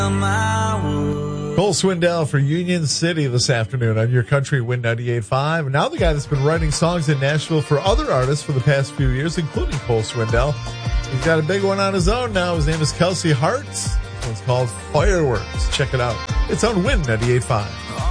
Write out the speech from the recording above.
Cole Swindell for Union City this afternoon on your country Win 98.5. Now the guy that's been writing songs in Nashville for other artists for the past few years, including Cole Swindell. He's got a big one on his own now. His name is Kelsey Hart. This one's called Fireworks. Check it out. It's on Win 98.5.